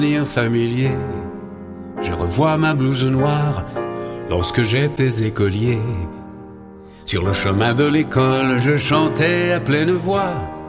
souvenir familier. Je revois ma blouse noire lorsque j'étais écolier. Sur le chemin de l'école, je chantais à pleine voix